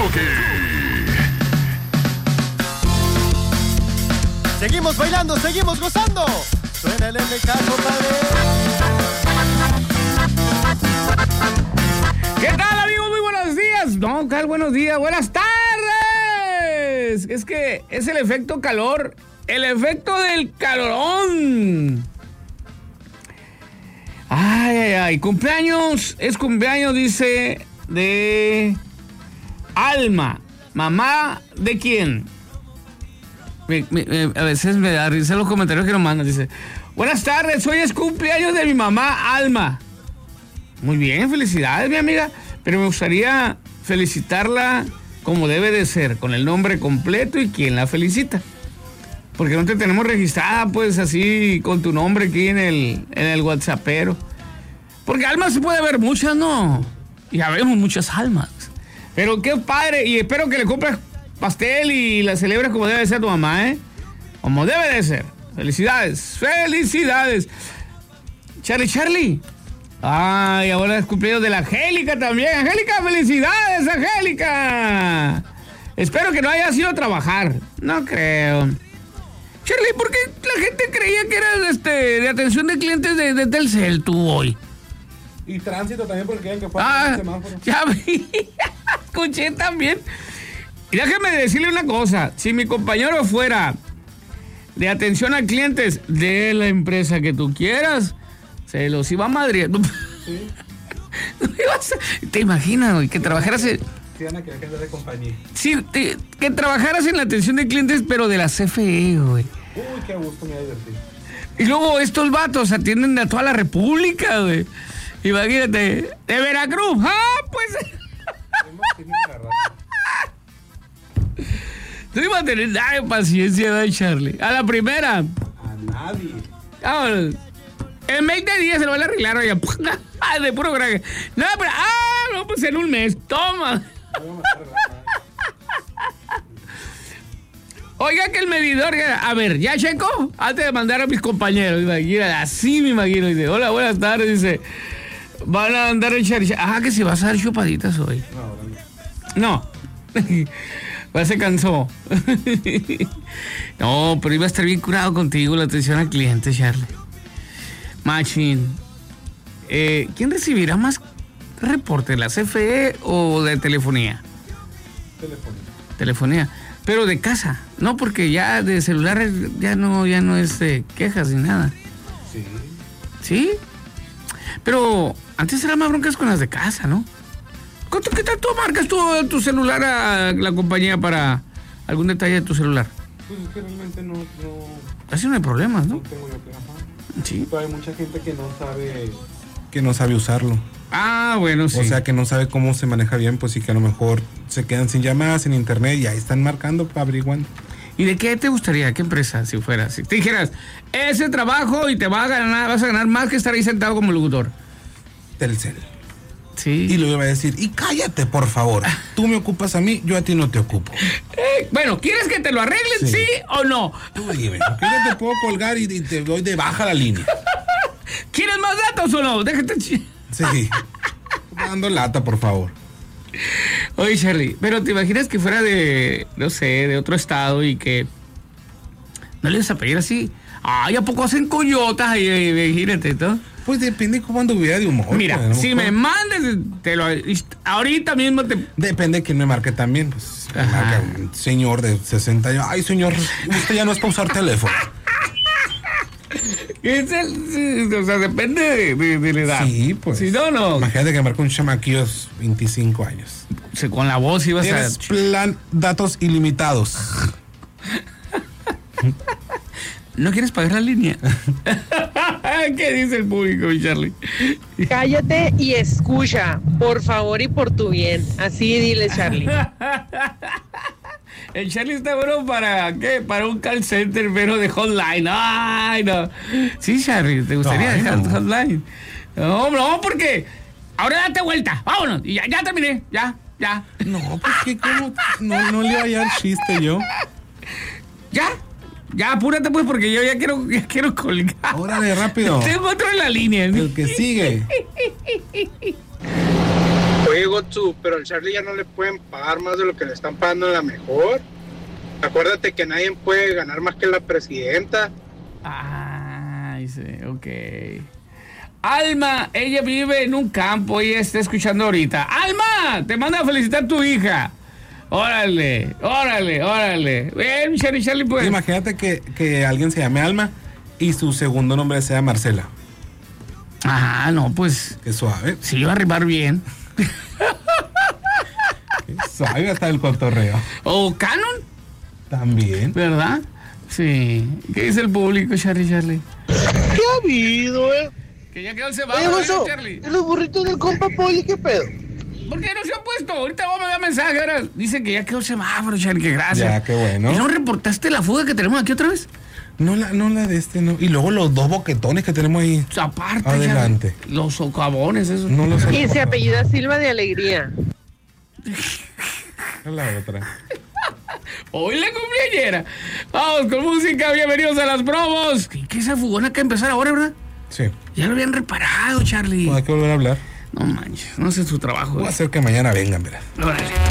choque. Seguimos bailando, seguimos gozando. Suena el MK, compadre. ¿Qué tal, amigos? Muy buenos días. No, Cal, buenos días, buenas tardes. Es que es el efecto calor, el efecto del calorón. Ay, cumpleaños, es cumpleaños, dice, de Alma. ¿Mamá de quién? A veces me da risa los comentarios que nos mandan. Dice, buenas tardes, hoy es cumpleaños de mi mamá Alma. Muy bien, felicidades, mi amiga. Pero me gustaría felicitarla como debe de ser, con el nombre completo y quién la felicita. Porque no te tenemos registrada, pues, así, con tu nombre aquí en el WhatsAppero. Porque almas se puede ver muchas, ¿no? Ya vemos muchas almas. Pero qué padre, y espero que le compres pastel y la celebres como debe de ser tu mamá, ¿eh? Como debe de ser. Felicidades, felicidades. Charlie. Ay, ahora es cumpleaños de la Angélica también. Angélica, felicidades, Angélica. Espero que no hayas ido a trabajar. No creo. Charlie, ¿por qué la gente creía que eras de atención de clientes de Telcel tú hoy? Y tránsito también porque quieren que fuera el semáforo. Ya vi. Escuché también. Y déjame decirle una cosa. Si mi compañero fuera de atención a clientes de la empresa que tú quieras, se los iba a Madrid. Sí. ¿Te imaginas, güey, que trabajaras en... Sí, Ana, que dejes de compañía. Sí, que trabajaras en la atención de clientes, pero de la CFE, güey. Uy, qué gusto, me ha divertido. Y luego estos vatos atienden a toda la república, güey. Imagínate, de Veracruz. Pues... Tú ibas a tener nada de paciencia, ¿verdad, Charlie? A la primera. A nadie. Vámonos. En 20 días se lo van a arreglar, oye. De puro crack. No, pero... no, pues en un mes. Toma. Oiga que el medidor... A ver, ¿ya checo? Antes de mandar a mis compañeros. Imagínate, así me imagino. Dice, hola, buenas tardes. Dice, van a andar en Charlie. Que se va a hacer chupaditas hoy. No. Ya se cansó. No, pero iba a estar bien curado contigo la atención al cliente, Charlie. Machine. ¿Quién recibirá más reporte? ¿La CFE o de telefonía? Telefonía. Pero de casa. No, porque ya de celulares ya no es quejas ni nada. Sí. ¿Sí? Pero antes eran más broncas con las de casa, ¿no? ¿Qué tanto marcas tu celular a la compañía para algún detalle de tu celular? Pues es que realmente no Así no hay problemas, ¿no? no tengo yo que ajá. Sí. Pero hay mucha gente que no sabe usarlo. Bueno, sí. O sea, que no sabe cómo se maneja bien, pues, y que a lo mejor se quedan sin llamadas en internet y ahí están marcando, averiguando. ¿Y de qué te gustaría? ¿Qué empresa, si fuera? Si te dijeras, ese trabajo y vas a ganar más que estar ahí sentado como locutor. Telcel. Sí. Y lo iba a decir, y cállate, por favor. Tú me ocupas a mí, yo a ti no te ocupo. Bueno, ¿quieres que te lo arreglen, sí o no? Tú dime, porque yo te puedo colgar y te doy de baja la línea. ¿Quieres más datos o no? Déjate... Sí. Estoy dando lata, por favor. Oye, Charlie, pero ¿te imaginas que fuera de, no sé, de otro estado y que no le vas a pedir así? ¿A poco hacen coyotas ahí? Imagínate, ¿no? Pues depende cómo anduviera de humor. Mira, pues, si me mandes, ahorita mismo te... Depende de quién me marque también. Pues me marca un señor de 60 años. Ay, señor, usted ya no es para usar teléfono. O sea, depende de la edad. Sí, pues. Si no. Imagínate que marca un chamaquillo de 25 años. Con la voz ibas a... Tienes plan datos ilimitados. ¿No quieres pagar la línea? ¿Qué dice el público, mi Charlie? Cállate y escucha, por favor y por tu bien. Así dile, Charlie. El Charlie está bueno para ¿qué? Para un call center, pero de hotline. Ay, no. Sí, Charlie, ¿te gustaría dejar tu hotline? No, porque ahora date vuelta. Vámonos. Y ya terminé. Ya. No, pues que cómo no le iba a hallar chiste yo. Ya, apúrate pues, porque yo ya quiero colgar. Órale, rápido. Tengo otro en la línea. El que sigue. Oye, Gotsu, pero al Charlie ya no le pueden pagar más de lo que le están pagando en la mejor. Acuérdate que nadie puede ganar más que la presidenta. Ah, dice, ok. Alma, ella vive en un campo, ella está escuchando ahorita. Alma, te manda a felicitar a tu hija. Órale. Bien, Charlie, pues. Imagínate que alguien se llame Alma y su segundo nombre sea Marcela. Ajá, no, pues. Qué suave. Se iba a arribar bien. Qué suave hasta el cotorreo. O Canon, También. ¿verdad? Sí. ¿Qué dice el público, Charlie? ¿Qué ha habido, Que ya quedó el Oye, semáforo, Gonzo, Charlie. ¿y los burritos del compa Poli qué pedo? ¿Por qué no se ha puesto? Ahorita vamos a dar mensaje. Ahora dice que ya quedó el semáforo, Charlie, que gracias. Ya, qué bueno. ¿Y no reportaste la fuga que tenemos aquí otra vez? No la de este, no. Y luego los dos boquetones que tenemos ahí. Aparte, Adelante. Charlie, los socavones, esos. No los Y se apellida Silva de Alegría. La otra. Hoy la cumpleañera. Vamos con música, bienvenidos a las promos. ¿Qué esa fugona que empezar ahora, verdad? Sí. Ya lo habían reparado, Charlie. Pues hay que volver a hablar. No manches, no sé su trabajo. Voy a hacer que mañana vengan, verás. Órale.